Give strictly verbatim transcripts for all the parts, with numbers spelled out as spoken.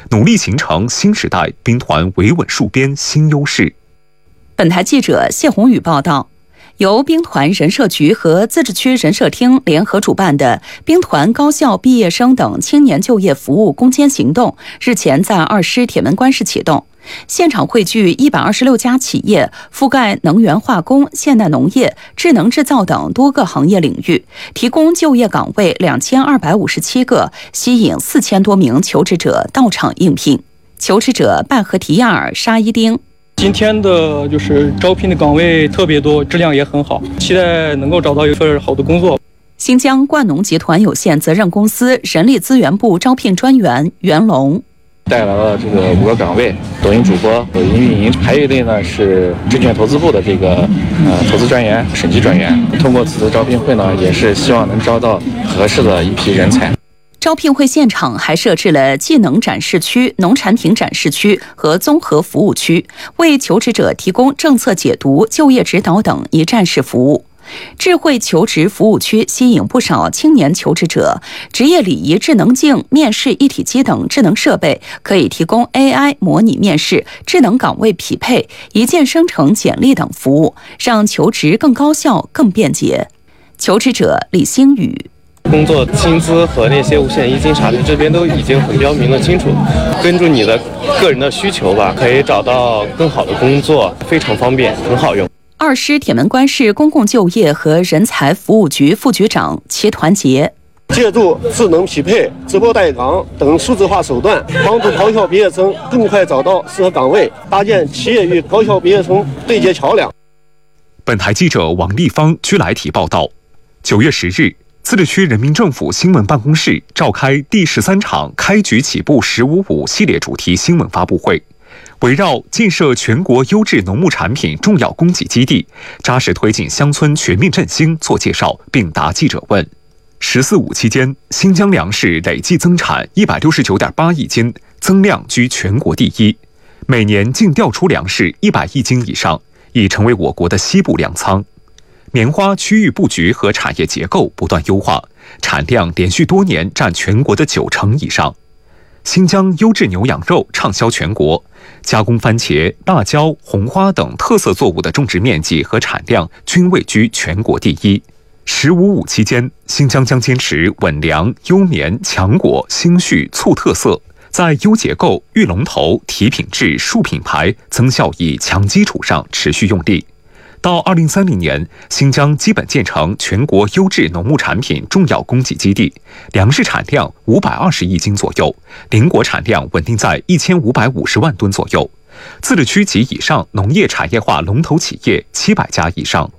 努力形成新时代兵团维稳戍边新优势。 本台记者谢宏宇报道。由兵团人社局和自治区人社厅联合主办的兵团高校毕业生等青年就业服务攻坚行动日前在二师铁门关市启动，现场汇聚一百二十六家企业，覆盖能源化工、现代农业、智能制造等多个行业领域，提供就业岗位两千二百五十七个，吸引四千多名求职者到场应聘。求职者拜合提亚尔沙伊丁。 今天的就是招聘的岗位特别多，质量也很好，期待能够找到一份好的工作。 新疆冠农集团有限责任公司人力资源部招聘专员袁龙带来了这个五个岗位，抖音主播、抖音运营，还有一类呢是证券投资部的这个呃投资专员、审计专员。通过此次招聘会呢，也是希望能招到合适的一批人才。 招聘会现场还设置了技能展示区、农产品展示区和综合服务区，为求职者提供政策解读、就业指导等一站式服务。智慧求职服务区吸引不少青年求职者，职业礼仪智能镜、面试一体机等智能设备可以提供 A I 模拟面试、智能岗位匹配、一键生成简历等服务，让求职更高效、更便捷。求职者李星宇。 工作薪资和那些五险一金啥的，这边都已经很标明了清楚。根据你的个人的需求吧，可以找到更好的工作，非常方便，很好用。 二师铁门关市公共就业和人才服务局副局长齐团结。 借助智能匹配、直播带岗等数字化手段，帮助高校毕业生更快找到适合岗位，搭建企业与高校毕业生对接桥梁。 本台记者王立芳居来体报道，九月十日。自治区人民政府新闻办公室召开第十三场开局起步“十五五”系列主题新闻发布会，围绕建设全国优质农牧产品重要供给基地，扎实推进乡村全面振兴做介绍，并答记者问。“十四五”期间，新疆粮食累计增产一百六十九点八亿斤，增量居全国第一，每年净调出粮食一百亿斤以上，已成为我国的西部粮仓。棉花区域布局和产业结构不断优化，产量连续多年占全国的九成以上。新疆优质牛羊肉畅销全国，加工番茄、辣椒、红花等特色作物的种植面积和产量均位居全国第一。“十五五”期间，新疆将坚持稳粮、优棉、强果、兴畜、促特色，在优结构、育龙头、提品质、树品牌、增效益强基础上持续用力。到二零三零年，新疆基本建成全国优质农牧产品重要供给基地，粮食产量五百二十亿斤左右，邻国产量稳定在一千五百五十万吨左右，自治区及以上农业产业化龙头企业七百家以上。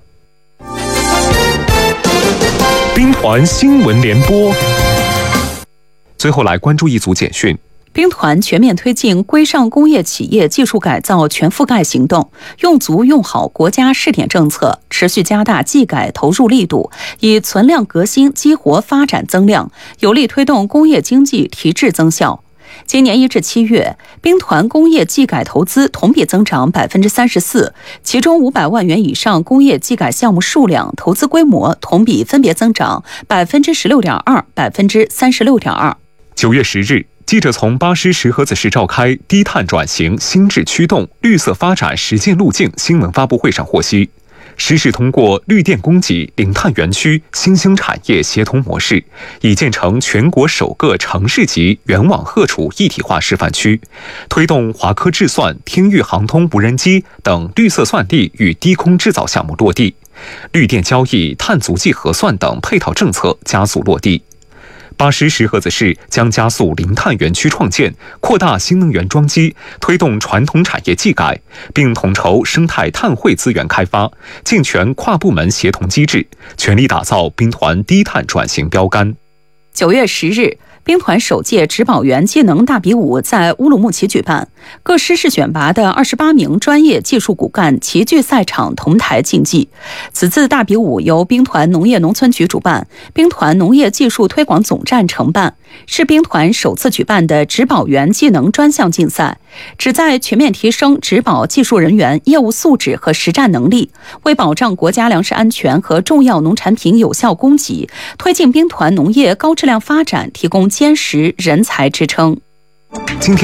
兵团新闻联播，最后来关注一组简讯。 兵团全面推进规上工业企业技术改造全覆盖行动，用足用好国家试点政策，持续加大技改投入力度，以存量革新激活发展增量，有力推动工业经济提质增效。今年一至七月，兵团工业技改投资同比增长百分之三十四，其中五百万元以上工业技改项目数量、投资规模同比分别增长百分之十六点二、百分之三十六点二。 九月十日。记者从巴师石河子市召开低碳转型心智驱动绿色发展实践路径新闻发布会上获悉，石市通过绿电供给、零碳园区、新兴产业协同模式，已建成全国首个城市级原网荷储一体化示范区，推动华科智算、天域航通无人机等绿色算力与低空制造项目落地，绿电交易、碳足迹核算等配套政策加速落地。巴师石河子市将加速零碳园区创建，扩大新能源装机，推动传统产业技改，并统筹生态碳汇资源开发，健全跨部门协同机制，全力打造兵团低碳转型标杆。 九月十日，兵团首届植保员技能大比武在乌鲁木齐举办，各师市选拔的二十八名专业技术骨干齐聚赛场同台竞技。此次大比武由兵团农业农村局主办，兵团农业技术推广总站承办，是兵团首次举办的植保员技能专项竞赛，旨在全面提升植保技术人员业务素质和实战能力，为保障国家粮食安全和重要农产品有效供给，推进兵团农业高质量发展提供坚实人才支撑。 今天